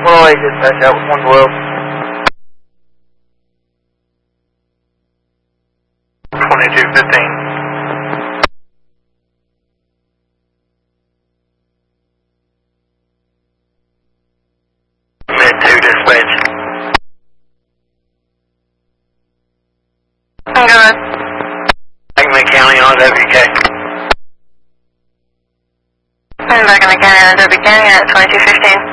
108, dispatch out with 112. 2215. Mid 2 dispatch. I'm good. Acme County on WK. I'm back in the county on WK at 2215.